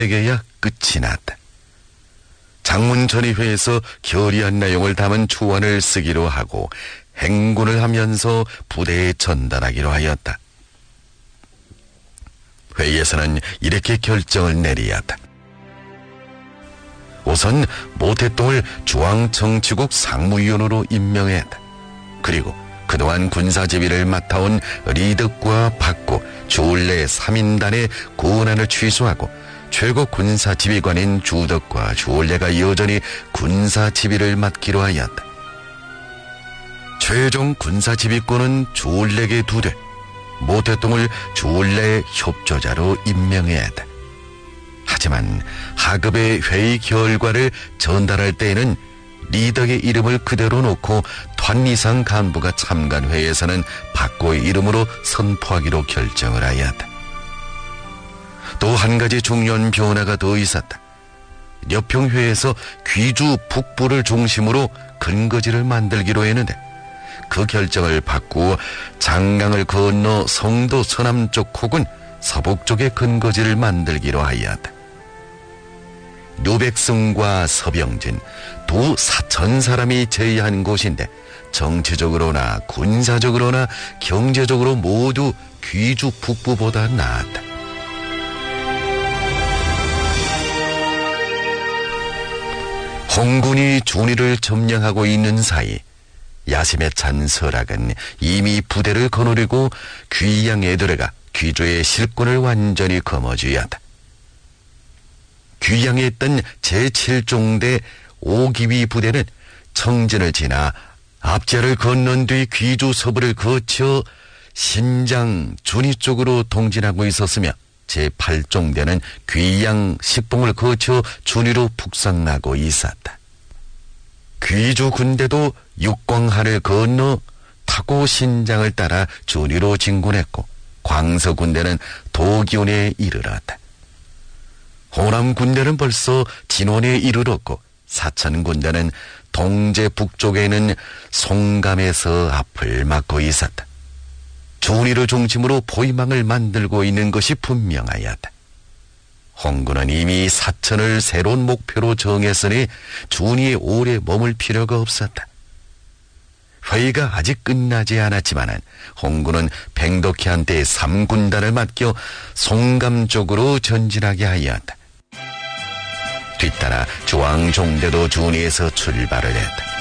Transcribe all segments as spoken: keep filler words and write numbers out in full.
에게야 끝이 났다. 장문전의회에서 결의한 내용을 담은 초안을 쓰기로 하고 행군을 하면서 부대에 전달하기로 하였다. 회의에서는 이렇게 결정을 내리었다. 우선 모태똥을 중앙정치국 상무위원으로 임명했다. 그리고 그동안 군사지휘를 맡아온 리덕과 박구, 주울레 삼 인단의 권한을 취소하고 최고 군사지휘관인 주덕과 주울레가 여전히 군사지휘를 맡기로 하였다. 최종 군사지휘권은 주울레에게 두되 모태똥을 주울레의 협조자로 임명해야 한다. 하지만 하급의 회의 결과를 전달할 때에는 리덕의 이름을 그대로 놓고 단 이상 간부가 참관 회의에서는 박구의 이름으로 선포하기로 결정을 하였다. 또 한 가지 중요한 변화가 더 있었다. 려평회에서 귀주 북부를 중심으로 근거지를 만들기로 했는데 그 결정을 바꾸어 장강을 건너 성도 서남쪽 혹은 서북 쪽에 근거지를 만들기로 하였다. 류백승과 서병진 두 사천 사람이 제의한 곳인데 정치적으로나 군사적으로나 경제적으로 모두 귀주 북부보다 나았다. 홍군이 준이를 점령하고 있는 사이 야심에 찬 설악은 이미 부대를 거느리고 귀양에 들어가 귀주의 실권을 완전히 거머쥐었다. 귀양에 있던 제칠 종대 오기위 부대는 청진을 지나 압제를 건넌 뒤 귀주 서부를 거쳐 신장 준이 쪽으로 동진하고 있었으며 제팔 종대는 귀양 식봉을 거쳐 준이로 북상하고 있었다. 귀주 군대도 육광하를 건너 타고 신장을 따라 준이로 진군했고 광서 군대는 도기온에 이르렀다. 호남 군대는 벌써 진원에 이르렀고 사천 군대는 동제 북쪽에 있는 송감에서 앞을 막고 있었다. 준이를 중심으로 포위망을 만들고 있는 것이 분명하였다. 홍군은 이미 사천을 새로운 목표로 정했으니 준이에 오래 머물 필요가 없었다. 회의가 아직 끝나지 않았지만 홍군은 백덕희한테 삼 군단을 맡겨 송감 쪽으로 전진하게 하였다. 뒤따라 중앙종대도 준이에서 출발을 했다.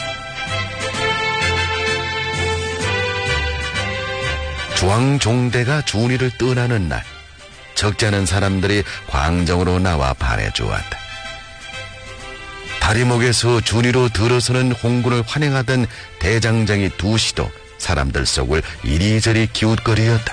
중앙종대가 준이를 떠나는 날 적지 않은 사람들이 광정으로 나와 반해주었다. 다리목에서 준이로 들어서는 홍군을 환영하던 대장장이 두시도 사람들 속을 이리저리 기웃거리었다.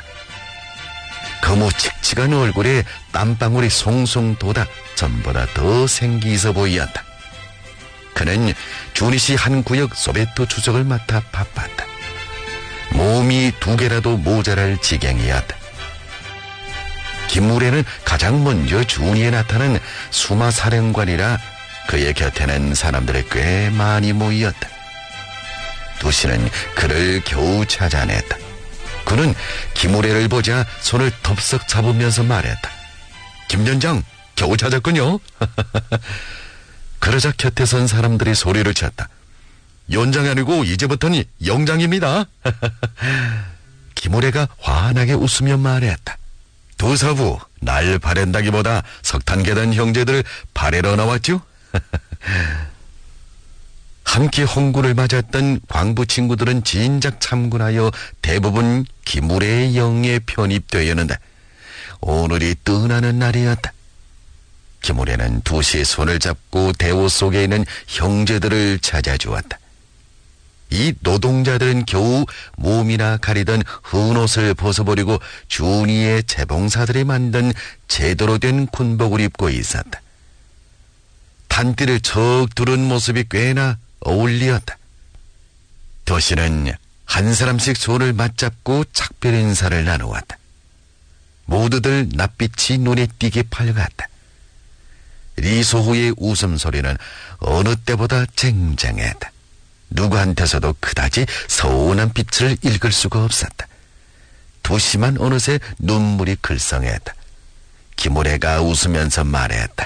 거무칙칙한 얼굴에 땀방울이 송송 돋아 전보다 더 생기 있어 보였다. 그는 준이시 한 구역 소베토 추적을 맡아 바빴다. 몸이 두 개라도 모자랄 지경이었다. 김무래는 가장 먼저 준이에 나타난 수마사령관이라 그의 곁에는 사람들이 꽤 많이 모였다. 두시는 그를 겨우 찾아냈다. 그는 김무래를 보자 손을 덥석 잡으면서 말했다. 김전장, 겨우 찾았군요. 그러자 곁에 선 사람들이 소리를 쳤다. 연장이 아니고 이제부터는 영장입니다. 김무래가 환하게 웃으며 말했다. 도사부, 날 바랜다기보다 석탄계단 형제들 바래러 나왔죠? 함께 홍군을 맞았던 광부 친구들은 진작 참군하여 대부분 김무래의 영에 편입되었는데 오늘이 떠나는 날이었다. 김무래는 두시의 손을 잡고 대호 속에 있는 형제들을 찾아주었다. 이 노동자들은 겨우 몸이나 가리던 헌옷을 벗어버리고 준이의 재봉사들이 만든 제대로 된 군복을 입고 있었다. 단띠를 척 두른 모습이 꽤나 어울리었다. 도시는 한 사람씩 손을 맞잡고 작별 인사를 나누었다. 모두들 낯빛이 눈에 띄게 밝았다. 리소호의 웃음소리는 어느 때보다 쟁쟁했다. 누구한테서도 그다지 서운한 빛을 읽을 수가 없었다. 도시만 어느새 눈물이 글썽했다. 김우래가 웃으면서 말했다.